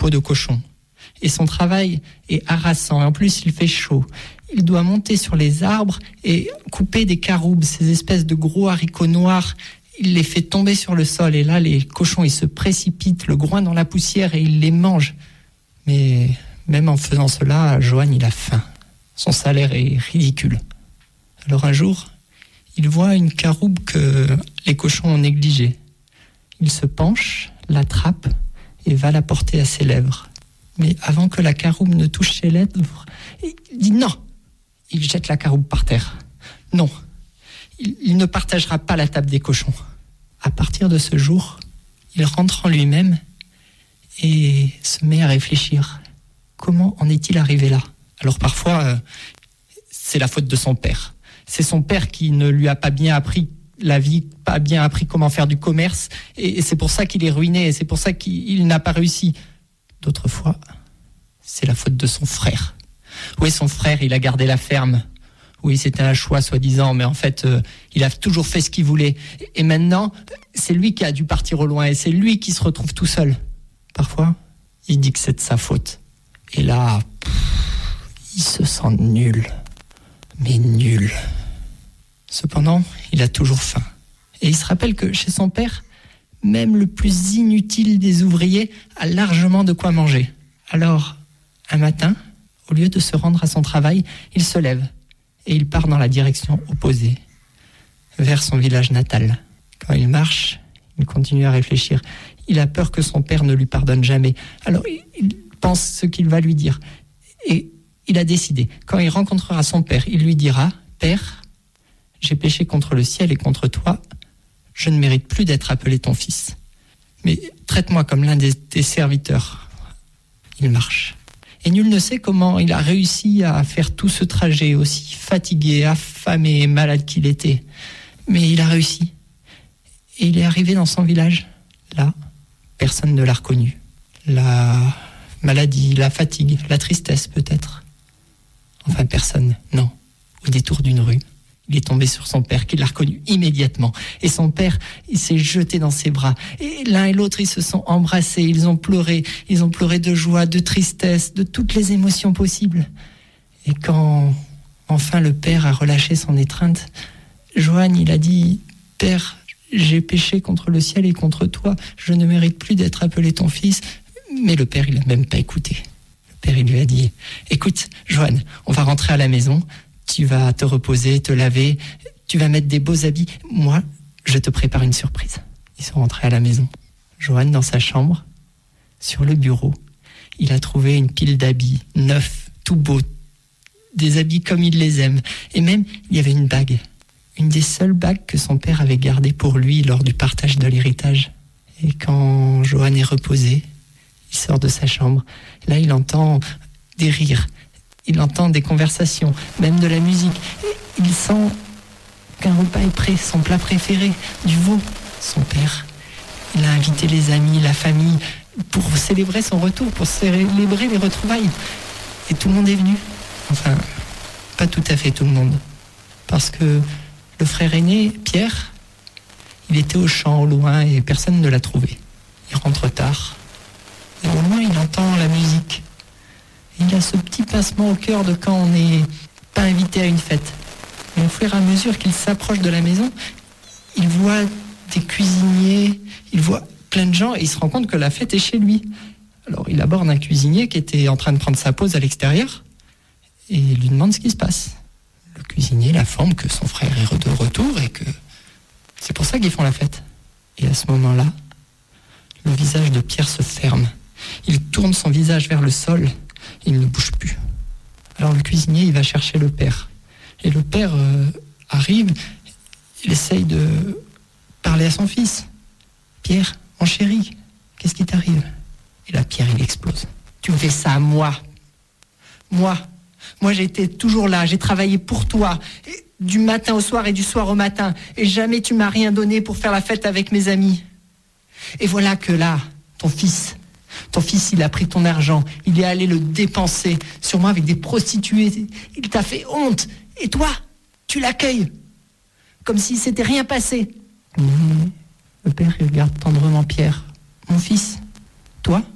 troupeau de cochons. Et son travail est harassant. Et en plus, il fait chaud. Il doit monter sur les arbres et couper des caroubes, ces espèces de gros haricots noirs. Il les fait tomber sur le sol. Et là, les cochons, ils se précipitent, le groin dans la poussière, et il les mange. Mais même en faisant cela, Johan, il a faim. Son salaire est ridicule. Alors un jour, il voit une caroube que les cochons ont négligée. Il se penche, l'attrape et va la porter à ses lèvres. Mais avant que la caroube ne touche ses lèvres, il dit non. Il jette la caroube par terre. Non, il ne partagera pas la table des cochons. À partir de ce jour, il rentre en lui-même et se met à réfléchir. Comment en est-il arrivé là ? Alors parfois, c'est la faute de son père. C'est son père qui ne lui a pas bien appris la vie, pas bien appris comment faire du commerce, et c'est pour ça qu'il est ruiné, et c'est pour ça qu'il n'a pas réussi. D'autres fois, c'est la faute de son frère. Oui, son frère, il a gardé la ferme. Oui, c'était un choix, soi-disant, mais en fait, il a toujours fait ce qu'il voulait. Et maintenant, c'est lui qui a dû partir au loin, et c'est lui qui se retrouve tout seul. Parfois, il dit que c'est de sa faute. Et là, il se sent nul. Mais nul. Cependant, il a toujours faim. Et il se rappelle que chez son père, même le plus inutile des ouvriers a largement de quoi manger. Alors, un matin, au lieu de se rendre à son travail, il se lève et il part dans la direction opposée, vers son village natal. Quand il marche, il continue à réfléchir. Il a peur que son père ne lui pardonne jamais. Alors, il pense ce qu'il va lui dire. Et il a décidé, quand il rencontrera son père, il lui dira « Père, j'ai péché contre le ciel et contre toi. Je ne mérite plus d'être appelé ton fils. Mais traite-moi comme l'un de tes serviteurs. » Il marche. Et nul ne sait comment il a réussi à faire tout ce trajet, aussi fatigué, affamé et malade qu'il était. Mais il a réussi. Et il est arrivé dans son village. Là, personne ne l'a reconnu. La maladie, la fatigue, la tristesse peut-être. Enfin, personne, non. Au détour d'une rue, il est tombé sur son père, qui l'a reconnu immédiatement. Et son père, il s'est jeté dans ses bras. Et l'un et l'autre, ils se sont embrassés, ils ont pleuré de joie, de tristesse, de toutes les émotions possibles. Et quand, enfin, le père a relâché son étreinte, Johan, il a dit « Père, j'ai péché contre le ciel et contre toi, je ne mérite plus d'être appelé ton fils. » Mais le père, il n'a même pas écouté. Le père, il lui a dit « Écoute, Johan, on va rentrer à la maison. Tu vas te reposer, te laver, tu vas mettre des beaux habits. Moi, je te prépare une surprise. » Ils sont rentrés à la maison. Johan, dans sa chambre, sur le bureau, il a trouvé une pile d'habits neufs, tout beaux, des habits comme il les aime. Et même, il y avait une bague, une des seules bagues que son père avait gardées pour lui lors du partage de l'héritage. Et quand Johan est reposé, il sort de sa chambre. Là, il entend des rires. Il entend des conversations, même de la musique. Et il sent qu'un repas est prêt, son plat préféré, du veau. Son père, il a invité les amis, la famille, pour célébrer son retour, pour célébrer les retrouvailles. Et tout le monde est venu. Enfin, pas tout à fait tout le monde. Parce que le frère aîné, Pierre, il était au champ, au loin, et personne ne l'a trouvé. Il rentre tard. Et au loin, il entend la musique. Il a ce petit pincement au cœur de quand on n'est pas invité à une fête. Et au fur et à mesure qu'il s'approche de la maison, il voit des cuisiniers, il voit plein de gens et il se rend compte que la fête est chez lui. Alors il aborde un cuisinier qui était en train de prendre sa pause à l'extérieur et il lui demande ce qui se passe. Le cuisinier l'informe que son frère est de retour et que c'est pour ça qu'ils font la fête. Et à ce moment-là, le visage de Pierre se ferme. Il tourne son visage vers le sol. Il ne bouge plus. Alors le cuisinier, il va chercher le père. Et le père arrive, il essaye de parler à son fils. « Pierre, mon chéri, qu'est-ce qui t'arrive ?» Et là, Pierre, il explose. « Tu me fais ça à moi. Moi, j'ai été toujours là, j'ai travaillé pour toi, du matin au soir et du soir au matin, et jamais tu m'as rien donné pour faire la fête avec mes amis. Et voilà que là, ton fils, il a pris ton argent, il est allé le dépenser, sûrement avec des prostituées. Il t'a fait honte. Et toi, tu l'accueilles, comme si s'était rien passé. » Le père, il regarde tendrement Pierre. « Mon fils, toi,